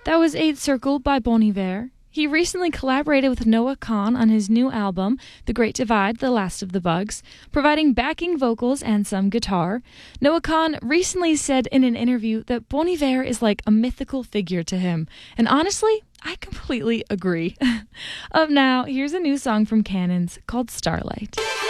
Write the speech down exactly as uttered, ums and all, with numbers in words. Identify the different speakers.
Speaker 1: That was Eighth Circle by Bon Iver. He recently collaborated with Noah Kahan on his new album, The Great Divide, The Last of the Bugs, providing backing vocals and some guitar. Noah Kahan recently said in an interview that Bon Iver is like a mythical figure to him. And honestly, I completely agree. Up now, here's a new song from Cannons called Starlight.